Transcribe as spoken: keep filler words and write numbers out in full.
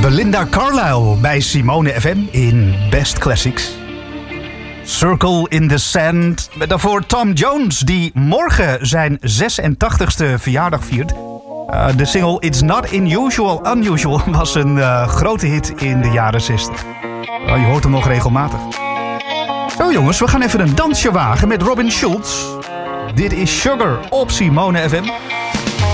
Belinda Carlisle bij Simone F M in Best Classics. Circle in the Sand. Met daarvoor Tom Jones, die morgen zijn zesentachtigste verjaardag viert. Uh, de single It's Not Unusual Unusual was een uh, grote hit in de jaren zestig. Uh, je hoort hem nog regelmatig. Zo jongens, we gaan even een dansje wagen met Robin Schulz. Dit is Sugar op Simone F M.